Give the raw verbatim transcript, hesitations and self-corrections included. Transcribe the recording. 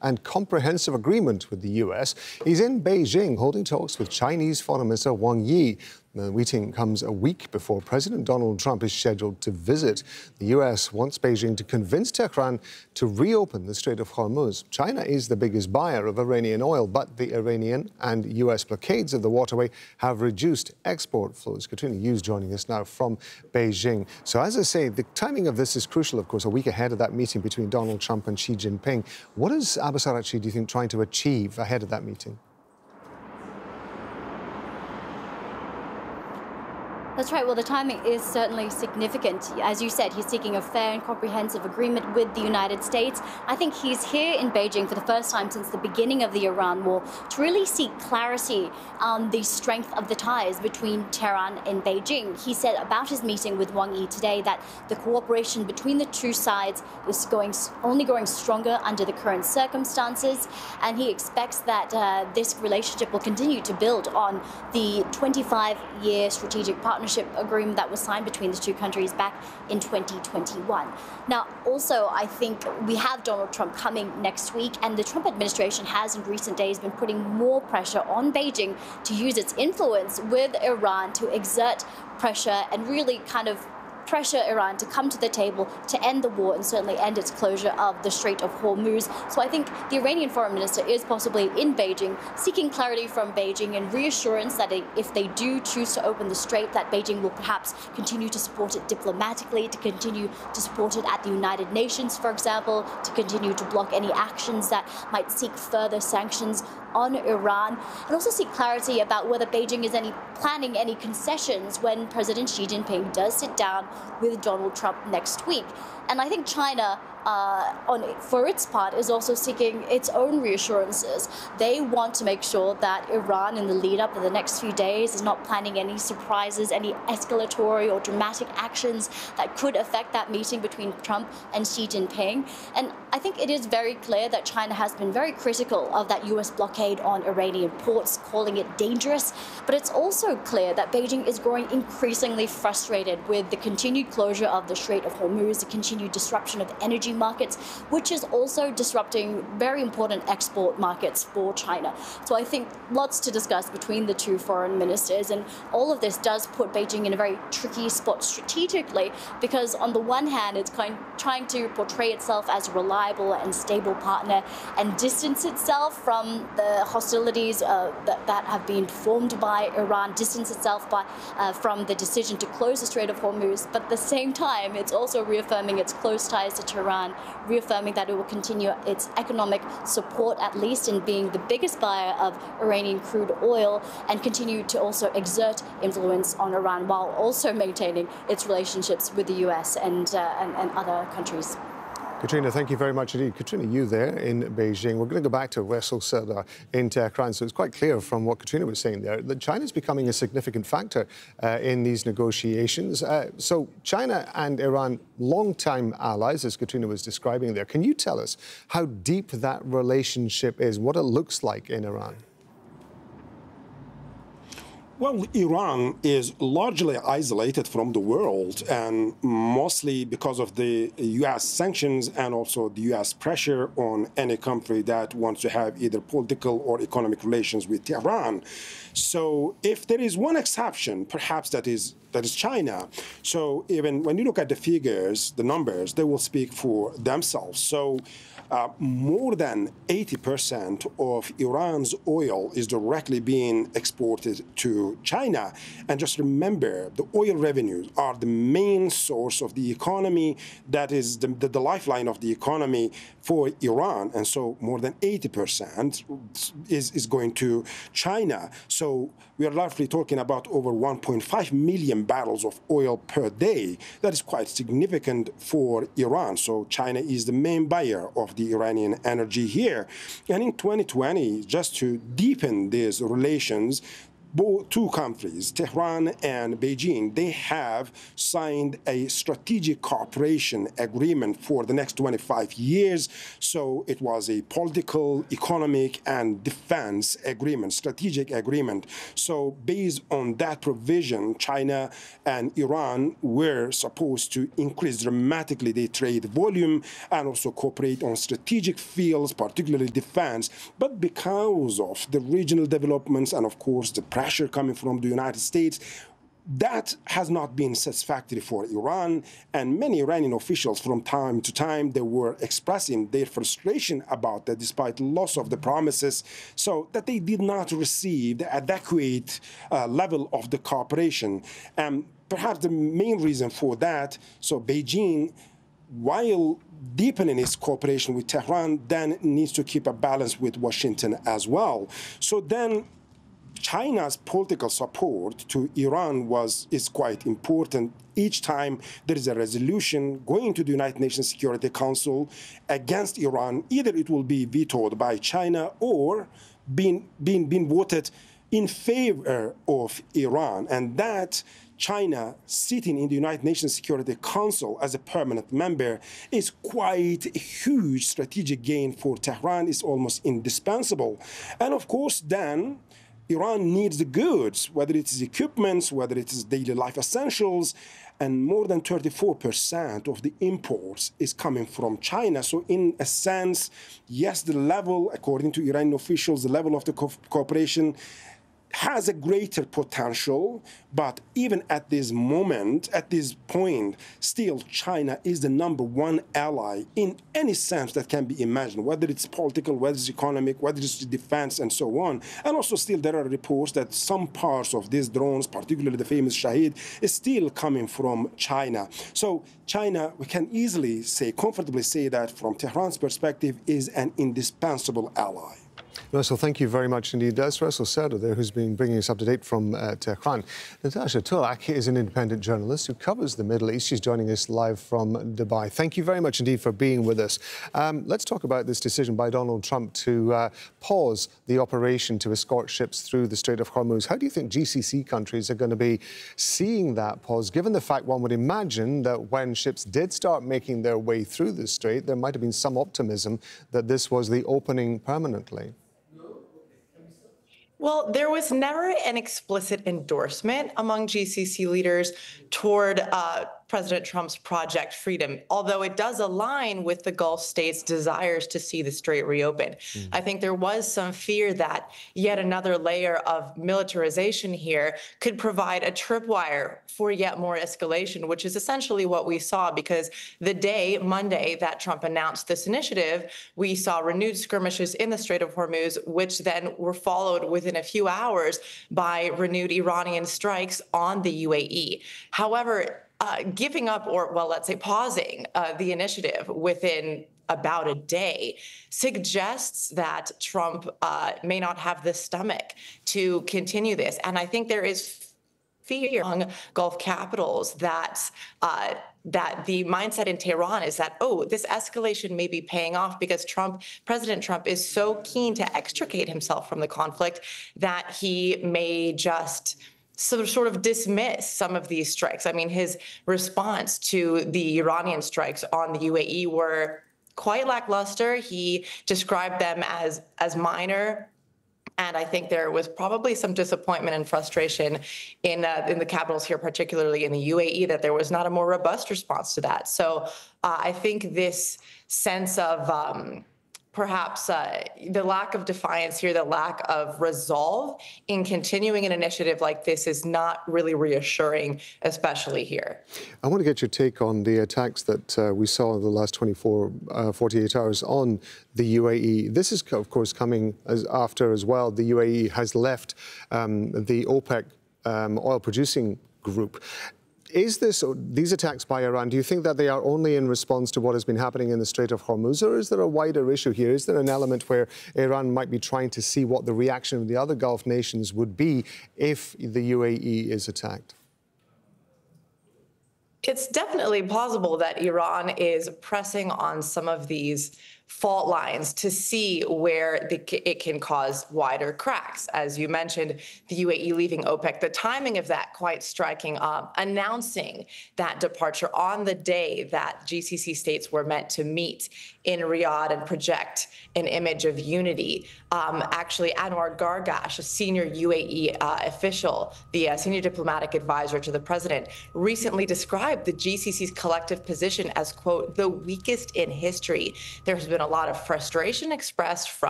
and comprehensive agreement with the U S. He's in Beijing holding talks with Chinese Foreign Minister Wang Yi. The meeting comes a week before President Donald Trump is scheduled to visit. The U S wants Beijing to convince Tehran to reopen the Strait of Hormuz. China is the biggest buyer of Iranian oil, but the Iranian and U S blockades of the waterway have reduced export flows. Katrina Yu's joining us now from Beijing. So as I say, the timing of this is crucial, of course, a week ahead of that meeting between Donald Trump and Xi Jinping. What is Abbas Araghchi, do you think, trying to achieve ahead of that meeting? That's right. Well, the timing is certainly significant. As you said, he's seeking a fair and comprehensive agreement with the United States. I think he's here in Beijing for the first time since the beginning of the Iran war to really seek clarity on the strength of the ties between Tehran and Beijing. He said about his meeting with Wang Yi today that the cooperation between the two sides is going only growing stronger under the current circumstances, and he expects that uh, this relationship will continue to build on the twenty-five year strategic partnership agreement that was signed between the two countries back in twenty twenty-one. Now, also, I think we have Donald Trump coming next week, and the Trump administration has in recent days been putting more pressure on Beijing to use its influence with Iran to exert pressure and really kind of pressure Iran to come to the table to end the war and certainly end its closure of the Strait of Hormuz. So I think the Iranian foreign minister is possibly in Beijing, seeking clarity from Beijing and reassurance that if they do choose to open the strait, that Beijing will perhaps continue to support it diplomatically, to continue to support it at the United Nations, for example, to continue to block any actions that might seek further sanctions on Iran, and also seek clarity about whether Beijing is any planning any concessions when President Xi Jinping does sit down with Donald Trump next week. And I think China, uh, on for its part, is also seeking its own reassurances. They want to make sure that Iran, in the lead-up of the next few days, is not planning any surprises, any escalatory or dramatic actions that could affect that meeting between Trump and Xi Jinping. And I think it is very clear that China has been very critical of that U S blockade on Iranian ports, calling it dangerous. But it's also clear that Beijing is growing increasingly frustrated with the continued closure of the Strait of Hormuz, the continued disruption of energy markets, which is also disrupting very important export markets for China. So I think lots to discuss between the two foreign ministers, and all of this does put Beijing in a very tricky spot strategically, because on the one hand, it's kind of trying to portray itself as a reliable and stable partner and distance itself from the hostilities uh, that, that have been performed by Iran, distance itself by, uh, from the decision to close the Strait of Hormuz. But at the same time, it's also reaffirming its close ties to Tehran, reaffirming that it will continue its economic support, at least in being the biggest buyer of Iranian crude oil, and continue to also exert influence on Iran while also maintaining its relationships with the U S and, uh, and, and other countries. Katrina, thank you very much indeed. Katrina Yu there in Beijing. We're going to go back to Faisal Sardar in Tehran. So it's quite clear from what Katrina was saying there that China is becoming a significant factor uh, in these negotiations. Uh, so China and Iran, long-time allies, as Katrina was describing there. Can you tell us how deep that relationship is, what it looks like in Iran? Well, Iran is largely isolated from the world, and mostly because of the U S sanctions and also the U S pressure on any country that wants to have either political or economic relations with Tehran. So if there is one exception, perhaps that is that is China. So even when you look at the figures, the numbers, they will speak for themselves. So uh, more than eighty percent of Iran's oil is directly being exported to China. And just remember, the oil revenues are the main source of the economy. That is the, the, the lifeline of the economy for Iran. And so more than eighty percent is, is going to China. So we are roughly talking about over one point five million barrels of oil per day. That is quite significant for Iran. So China is the main buyer of the Iranian energy here. And in twenty twenty, just to deepen these relations, both two countries, Tehran and Beijing, they have signed a strategic cooperation agreement for the next twenty-five years. So it was a political, economic, and defense agreement, strategic agreement. So based on that provision, China and Iran were supposed to increase dramatically their trade volume and also cooperate on strategic fields, particularly defense. But because of the regional developments and, of course, the pressure coming from the United States, that has not been satisfactory for Iran, and many Iranian officials from time to time, they were expressing their frustration about that despite loss of the promises, so that they did not receive the adequate uh, level of the cooperation. And perhaps the main reason for that, so Beijing, while deepening its cooperation with Tehran, then needs to keep a balance with Washington as well. So then China's political support to Iran was is quite important. Each time there is a resolution going to the United Nations Security Council against Iran, either it will be vetoed by China or being, being, being voted in favor of Iran. And that China sitting in the United Nations Security Council as a permanent member is quite a huge strategic gain for Tehran. It's almost indispensable. And of course, then Iran needs the goods, whether it is equipments, whether it is daily life essentials, and more than thirty-four percent of the imports is coming from China. So in a sense, yes, the level, according to Iranian officials, the level of the co cooperation has a greater potential, but even at this moment, at this point, still China is the number one ally in any sense that can be imagined, whether it's political, whether it's economic, whether it's defense, and so on. And also still there are reports that some parts of these drones, particularly the famous Shahid, is still coming from China. So China, we can easily say, comfortably say that from Tehran's perspective, is an indispensable ally. Russell, thank you very much indeed. That's Russell Serda there, who's been bringing us up to date from uh, Tehran. Natasha Tulak is an independent journalist who covers the Middle East. She's joining us live from Dubai. Thank you very much indeed for being with us. Um, let's talk about this decision by Donald Trump to uh, pause the operation to escort ships through the Strait of Hormuz. How do you think G C C countries are going to be seeing that pause, given the fact one would imagine that when ships did start making their way through the strait, there might have been some optimism that this was the opening permanently? Well, there was never an explicit endorsement among G C C leaders toward uh, President Trump's Project Freedom, although it does align with the Gulf states' desires to see the strait reopened. Mm. I think there was some fear that yet another layer of militarization here could provide a tripwire for yet more escalation, which is essentially what we saw, because the day, Monday, that Trump announced this initiative, we saw renewed skirmishes in the Strait of Hormuz, which then were followed within a few hours by renewed Iranian strikes on the U A E. However, Uh, giving up, or, well, let's say pausing uh, the initiative within about a day suggests that Trump uh, may not have the stomach to continue this. And I think there is fear among Gulf capitals that uh, that the mindset in Tehran is that, oh, this escalation may be paying off because Trump, President Trump is so keen to extricate himself from the conflict that he may just So sort of dismiss some of these strikes. I mean, his response to the Iranian strikes on the U A E were quite lackluster. He described them as, as minor. And I think there was probably some disappointment and frustration in, uh, in the capitals here, particularly in the U A E, that there was not a more robust response to that. So uh, I think this sense of um, perhaps uh, the lack of defiance here, the lack of resolve in continuing an initiative like this is not really reassuring, especially here. I want to get your take on the attacks that uh, we saw in the last twenty-four, forty-eight hours on the U A E. This is, of course, coming as after as well. The U A E has left um, the OPEC um, oil-producing group. Is this, these attacks by Iran, do you think that they are only in response to what has been happening in the Strait of Hormuz, or is there a wider issue here? Is there an element where Iran might be trying to see what the reaction of the other Gulf nations would be if the U A E is attacked? It's definitely possible that Iran is pressing on some of these fault lines to see where the, it can cause wider cracks. As you mentioned, the U A E leaving OPEC, the timing of that quite striking, um, announcing that departure on the day that G C C states were meant to meet in Riyadh and project an image of unity. Um, actually, Anwar Gargash, a senior U A E uh, official, the uh, senior diplomatic advisor to the president, recently described the G C C's collective position as, quote, the weakest in history. There has been a lot of frustration expressed from